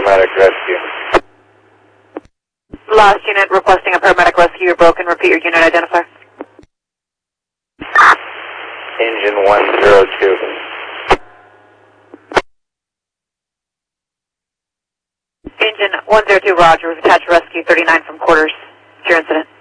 paramedic rescue. Last unit requesting a paramedic rescue. You're broken. Repeat your unit identifier. Engine 102. Engine 102, Roger. Was attached to rescue 39 from quarters. It's your incident.